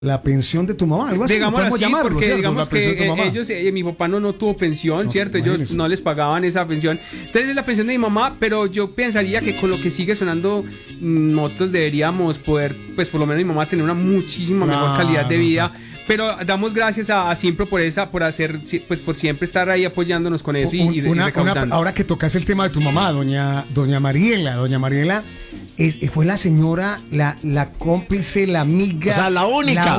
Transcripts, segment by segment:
la pensión de tu mamá, algo así. Digamos así, llamarlo, porque ¿cierto? digamos que ellos, mi papá no tuvo pensión, No, ¿cierto? Ellos imagínese. no les pagaban esa pensión. Entonces es la pensión de mi mamá, pero yo pensaría que con lo que sigue sonando, nosotros deberíamos poder, pues por lo menos mi mamá tener una muchísima mejor calidad de vida. Pero damos gracias a Simpro por hacer, pues por siempre estar ahí apoyándonos con eso y recaudando. ahora que tocas el tema de tu mamá, doña Mariela fue la señora, la cómplice, la amiga. O sea, la única.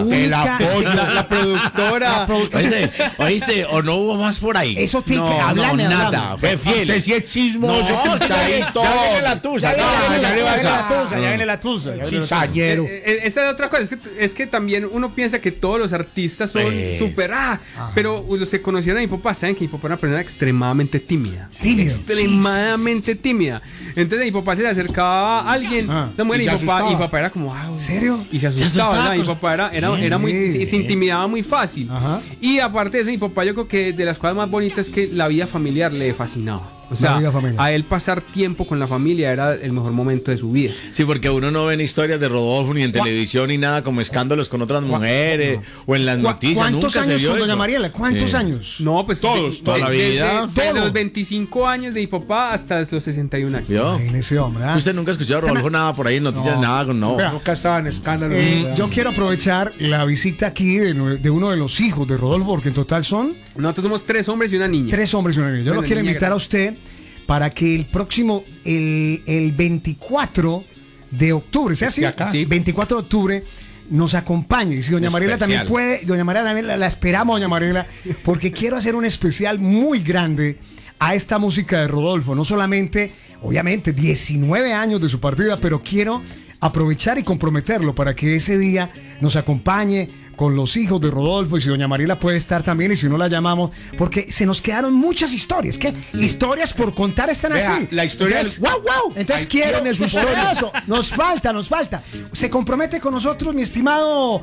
La productora. ¿Oíste? ¿O no hubo más por ahí? Eso te hablame, nada. Fue fiel. No sé si es chismoso, pinchadito. Ya viene la tusa. Ya viene la tusa. Cizañero. Esa es otra cosa, es que también uno piensa que todos los artistas son súper, pero los que conocieron a mi papá saben que mi papá era una persona extremadamente tímida. Extremadamente tímida. Entonces mi papá se le acercaba a alguien, una mujer, y mi papá era como, ¿en serio? Y se asustaba, ¿verdad? Mi papá era muy, se intimidaba muy fácil. Y aparte de eso, mi papá, yo creo que de las cosas más bonitas es que la vida familiar le fascinaba. O sea, a él pasar tiempo con la familia era el mejor momento de su vida. Sí, porque uno no ve en historias de Rodolfo ni en televisión ni nada como escándalos con otras mujeres o en las noticias. ¿Cuántos años con doña Mariela? ¿Cuántos Sí. años? No, pues toda la vida. Desde los 25 años de mi papá hasta los 61 años. ¿Vio? Imagínese, hombre, ¿verdad? ¿Usted nunca ha escuchado a Rodolfo nada por ahí en noticias? Nada, no. Nunca estaba en escándalo. Yo quiero aprovechar la visita aquí de uno de los hijos de Rodolfo, porque en total son Nosotros somos 3 hombres y una niña. 3 hombres y una niña. Yo lo Una quiero niña invitar a grande. usted para que el próximo, el 24 de octubre, ¿sea así? Sí, acá. Sí. 24 de octubre, nos acompañe. Y si doña Mariela también Especial. puede, doña Mariela también la esperamos, doña Mariela, porque quiero hacer un especial muy grande a esta música de Rodolfo. No solamente, obviamente, 19 años de su partida, pero quiero aprovechar y comprometerlo para que ese día nos acompañe con los hijos de Rodolfo, y si doña Mariela puede estar también, y si no la llamamos, porque se nos quedaron muchas historias. ¿Qué? Historias por contar están Vea, así. la historia Entonces, del- wow. Entonces Ahí quiero tiene su por historia. eso, nos falta. Se compromete con nosotros, mi estimado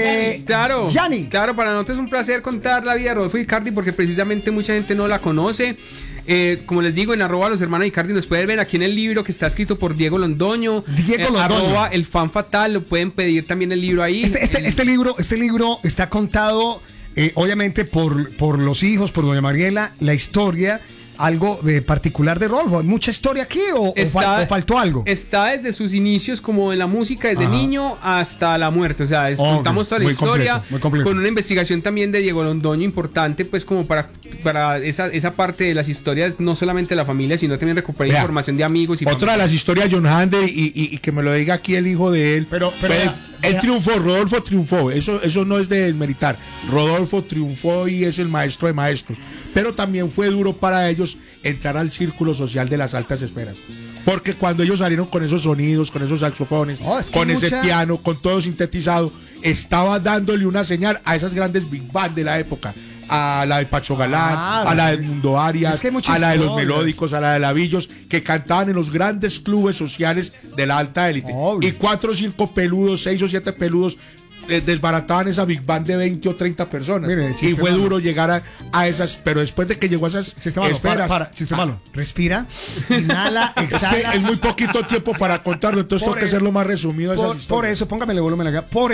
Claro, Yanni. claro, para nosotros es un placer contar la vida de Rodolfo Icardi porque precisamente mucha gente no la conoce. Como les digo, en @los hermanos Icardi nos pueden ver aquí en el libro que está escrito por Diego Londoño. Londoño. @el fan fatal, lo pueden pedir también el libro ahí. Este libro está contado, obviamente, por los hijos, por doña Mariela, la historia, algo particular de Rodolfo. ¿Hay mucha historia aquí o faltó algo? Está desde sus inicios como en la música, desde niño hasta la muerte. O sea, contamos toda la muy historia completo, muy completo. con una investigación también de Diego Londoño importante, pues como para esa parte de las historias, no solamente de la familia, sino también recuperar Vea, información de amigos y Otra de las historias de John Hander y que me lo diga aquí el hijo de él. Pero él triunfó, Rodolfo triunfó. Eso no es de desmeritar. Rodolfo triunfó y es el maestro de maestros. Pero también fue duro para ellos entrar al círculo social de las altas esferas. Porque cuando ellos salieron con esos sonidos, con esos saxofones, es que con ese mucha- piano, con todo sintetizado, estaba dándole una señal a esas grandes big band de la época. A la de Pacho Galán, Claro. a la de Edmundo Arias, Es que hay mucha a la de los historia. melódicos, a la de Lavillos, que cantaban en los grandes clubes sociales de la alta élite. Obvio. Y 4 o 5 peludos, 6 o 7 peludos desbarataban esa big band de 20 o 30 personas. Mire, y chiste fue malo. duro llegar a esas, pero después de que llegó a esas Chiste malo, esferas, chiste malo. Respira, inhala, es que exhala. es muy poquito tiempo para contarlo, entonces tengo que hacerlo más resumido a esas Por historias. eso, póngame el volumen acá. Por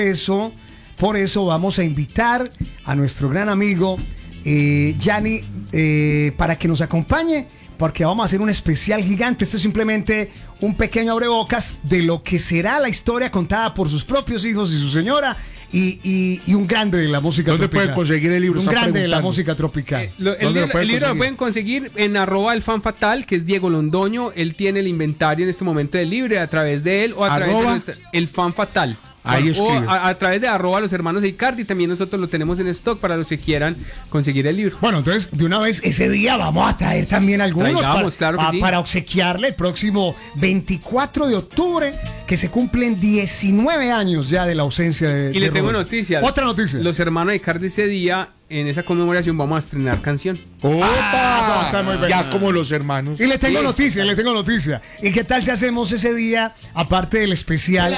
eso vamos a invitar a nuestro gran amigo Yanni para que nos acompañe, porque vamos a hacer un especial gigante. Esto es simplemente un pequeño abrebocas de lo que será la historia contada por sus propios hijos y su señora, y un grande de la música ¿Dónde tropical. pueden conseguir el libro? Un Están grande de la preguntando. música tropical. El ¿Dónde lo libro pueden lo conseguir? pueden conseguir en @el fan fatal, que es Diego Londoño. Él tiene el inventario en este momento del libro, a través de él o a través de el fan fatal. Ahí O escribe. a través de @los hermanos Icardi. También nosotros lo tenemos en stock para los que quieran conseguir el libro. Bueno, entonces, de una vez, ese día vamos a traer también algunos Traigamos, claro que sí. para obsequiarle el próximo 24 de octubre, que se cumplen 19 años ya de la ausencia de Y le tengo Rodolfo. noticias. Otra noticia. Los hermanos Icardi ese día en esa conmemoración vamos a estrenar canción. eso va a estar muy ¡Opa! bueno. Ya como los hermanos. Y le tengo Sí. noticia, le tengo noticia. ¿Y qué tal si hacemos ese día, aparte del especial,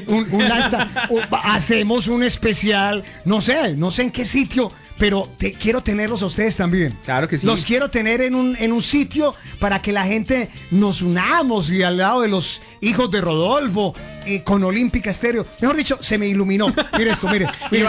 hacemos un especial, no sé en qué sitio, pero quiero tenerlos a ustedes también. Claro que sí. Los quiero tener en un sitio para que la gente nos unamos y al lado de los hijos de Rodolfo, con Olímpica Estéreo. Mejor dicho, se me iluminó. Mire esto, mire.